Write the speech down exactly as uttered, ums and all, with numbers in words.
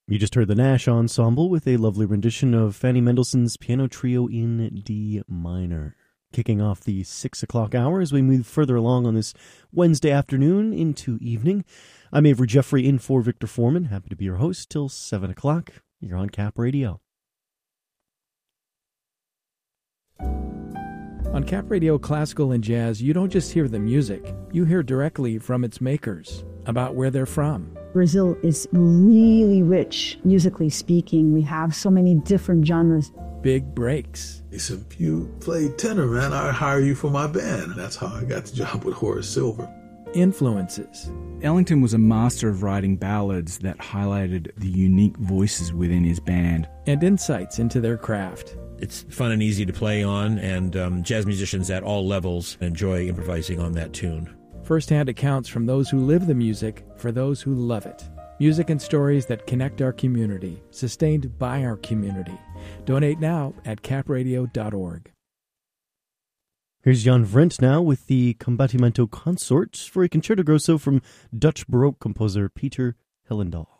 You just heard the Nash Ensemble with a lovely rendition of Fanny Mendelssohn's Piano Trio in D minor. Kicking off the six o'clock hour as we move further along on this Wednesday afternoon into evening. I'm Avery Jeffrey in for Victor Foreman. Happy to be your host till seven o'clock. You're on Cap Radio. On Cap Radio Classical and Jazz, you don't just hear the music, you hear directly from its makers, about where they're from. Brazil is really rich, musically speaking. We have so many different genres. Big breaks. He said, if you play tenor, man, I'd hire you for my band. And that's how I got the job with Horace Silver. Influences. Ellington was a master of writing ballads that highlighted the unique voices within his band. And insights into their craft. It's fun and easy to play on, and um, jazz musicians at all levels enjoy improvising on that tune. First-hand accounts from those who live the music for those who love it. Music and stories that connect our community, sustained by our community. Donate now at cap radio dot org. Here's Jan Vrendt now with the Combattimento Consort for a concerto grosso from Dutch Baroque composer Peter Hellendaal.